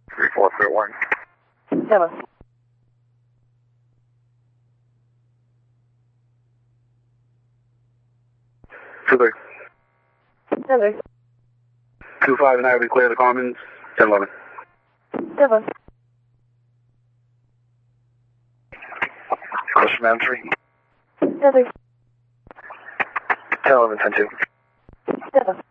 3431. Hello. Super. Hello. 25 and Ivy, clear the Commons. 1011. Hello. Question man 3. Hello. 1011, 10-2. Hello.